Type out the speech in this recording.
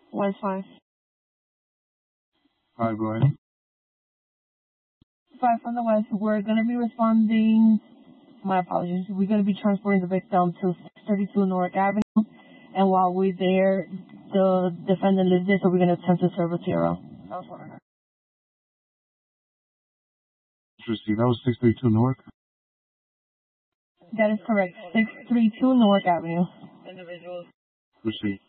West 5. 5, go ahead. 5 from the West. We're going to be responding. My apologies. We're going to be transporting the victim to 632 Newark Avenue. And while we're there, the defendant lives there, so we're going to attempt to serve a TRO. Interesting. That was 632 Newark? That is correct. 632 Newark Avenue. Individuals. Proceed.